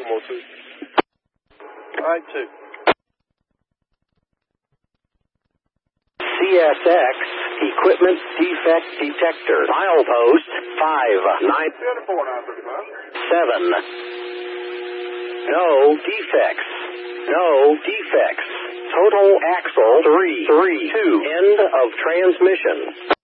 2. Right 2. CSX Equipment Defect Detector. Milepost 597. No defects. No defects. Total axle 332. End of transmission.